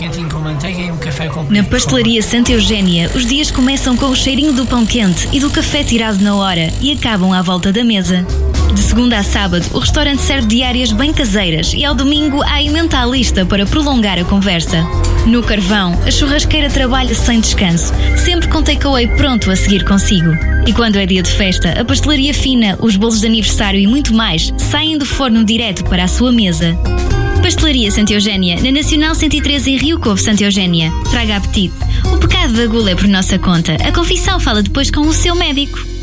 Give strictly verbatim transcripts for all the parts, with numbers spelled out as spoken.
quentinho com manteiga e um café com... Na Pastelaria Santa Eugénia, os dias começam com o cheirinho do pão quente e do café tirado na hora e acabam à volta da mesa. De segunda a sábado, o restaurante serve diárias bem caseiras e ao domingo há emenda à lista para prolongar a conversa. No Carvão, a churrasqueira trabalha sem descanso, sempre com takeaway pronto a seguir consigo. E quando é dia de festa, a pastelaria fina, os bolos de aniversário e muito mais saem do forno direto para a sua mesa. Pastelaria Santa Eugénia, na Nacional cento e treze em Rio Covo, Santa Eugénia. Traga apetite. O pecado da gula é por nossa conta. A confissão fala depois com o seu médico.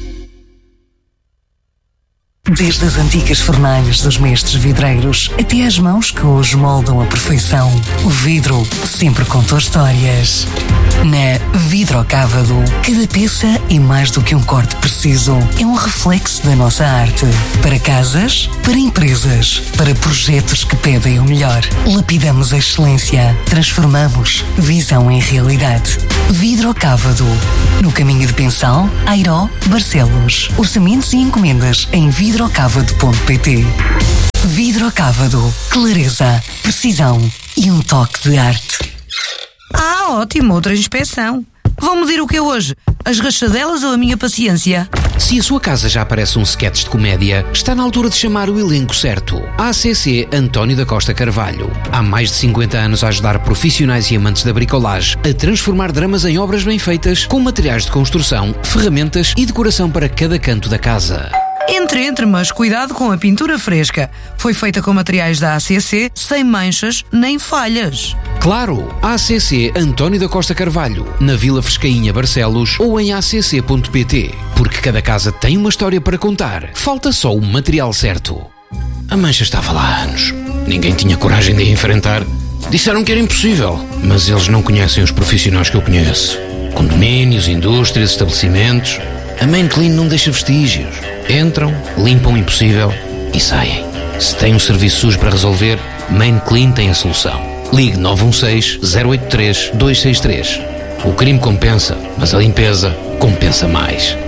Desde as antigas fornalhas dos mestres vidreiros até às mãos que hoje moldam a perfeição, o vidro sempre contou histórias. Na Vidrocávado, cada peça é mais do que um corte preciso. É um reflexo da nossa arte. Para casas, para empresas, para projetos que pedem o melhor. Lapidamos a excelência. Transformamos visão em realidade. Vidrocávado. No caminho de Pensal, Airó, Barcelos. Orçamentos e encomendas em vidrocávado ponto pt. Vidrocávado. Clareza, precisão e um toque de arte. Ah, ótimo, outra inspeção. Vão medir o que é hoje? As rachadelas ou a minha paciência? Se a sua casa já parece um sketch de comédia, está na altura de chamar o elenco certo. A C C António da Costa Carvalho. Há mais de cinquenta anos a ajudar profissionais e amantes da bricolagem a transformar dramas em obras bem feitas, com materiais de construção, ferramentas e decoração para cada canto da casa. Entre, entre, mas cuidado com a pintura fresca. Foi feita com materiais da A C C, sem manchas nem falhas. Claro, A C C António da Costa Carvalho, na Vila Frescainha, Barcelos, ou em a c c ponto p t. Porque cada casa tem uma história para contar. Falta só o material certo. A mancha estava lá há anos. Ninguém tinha coragem de a enfrentar. Disseram que era impossível, mas eles não conhecem os profissionais que eu conheço. Condomínios, indústrias, estabelecimentos. A Main Clean não deixa vestígios. Entram, limpam o impossível e saem. Se tem um serviço sujo para resolver, Main Clean tem a solução. Ligue nove um seis, zero oito três, dois seis três. O crime compensa, mas a limpeza compensa mais.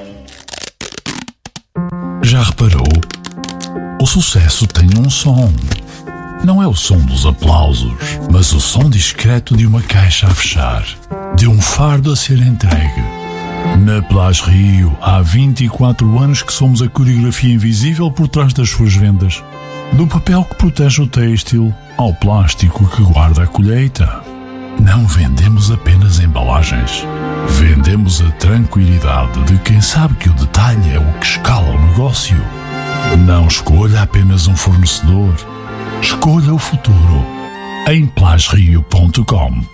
Já reparou? O sucesso tem um som. Não é o som dos aplausos, mas o som discreto de uma caixa a fechar, de um fardo a ser entregue. Na Plage Rio, há vinte e quatro anos que somos a coreografia invisível por trás das suas vendas. Do papel que protege o têxtil ao plástico que guarda a colheita. Não vendemos apenas embalagens. Vendemos a tranquilidade de quem sabe que o detalhe é o que escala o negócio. Não escolha apenas um fornecedor. Escolha o futuro. Em plage rio ponto com.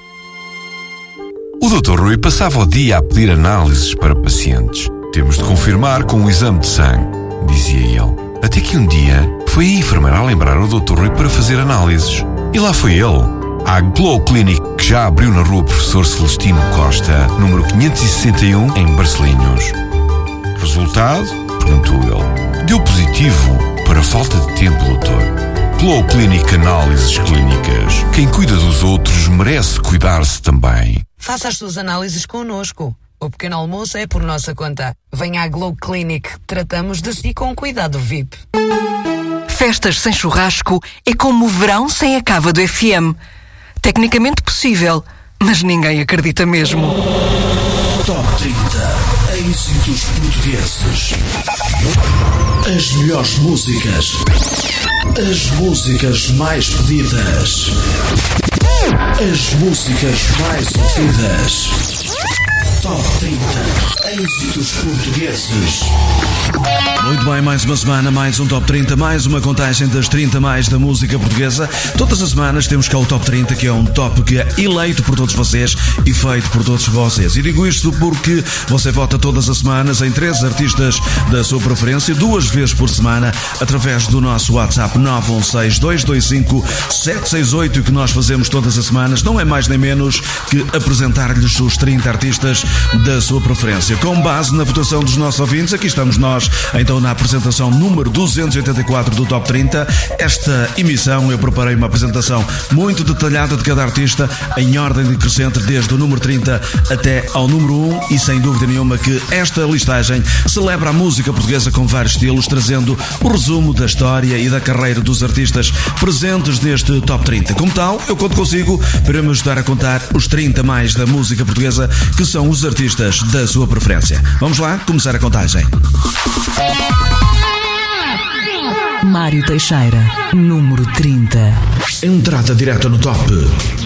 O doutor Rui passava o dia a pedir análises para pacientes. Temos de confirmar com um exame de sangue, dizia ele. Até que um dia foi a enfermeira a lembrar o doutor Rui para fazer análises. E lá foi ele. À Glow Clinic, que já abriu na rua Professor Celestino Costa, número quinhentos e sessenta e um, em Barcelinhos. Resultado? Perguntou ele. Deu positivo para falta de tempo, doutor. Glow Clinic Análises Clínicas. Quem cuida dos outros merece cuidar-se também. Faça as suas análises connosco. O pequeno almoço é por nossa conta. Venha à Glow Clinic. Tratamos de si com cuidado V I P. Festas sem churrasco é como o verão sem a cava do F M. Tecnicamente possível, mas ninguém acredita mesmo. Top trinta êxitos portugueses. As melhores músicas. As músicas mais pedidas. As músicas mais ouvidas. Top trinta êxitos portugueses. Muito bem, mais uma semana, mais um Top trinta, mais uma contagem das trinta mais da música portuguesa. Todas as semanas temos cá o Top trinta, que é um top que é eleito por todos vocês e feito por todos vocês. E digo isto porque você vota todas as semanas em três artistas da sua preferência, duas vezes por semana, através do nosso WhatsApp nove um seis, dois dois cinco, sete seis oito, que nós fazemos todas as semanas. Não é mais nem menos que apresentar-lhes os trinta artistas da sua preferência. Com base na votação dos nossos ouvintes, aqui estamos nós, então na apresentação número duzentos e oitenta e quatro do Top trinta. Esta emissão eu preparei uma apresentação muito detalhada de cada artista, em ordem decrescente, desde o número trinta até ao número um, e sem dúvida nenhuma que esta listagem celebra a música portuguesa com vários estilos, trazendo o resumo da história e da carreira dos artistas presentes neste Top trinta. Como tal, eu conto consigo para me ajudar a contar os trinta mais da música portuguesa, que são os artistas da sua preferência. Vamos lá começar a contagem. Mário Teixeira, número trinta. Entrada direta no top.